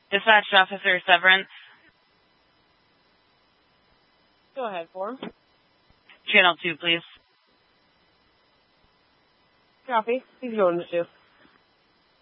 Dispatch Officer Severance. Go ahead, for him. Channel 2, please. Copy. He's going to 2.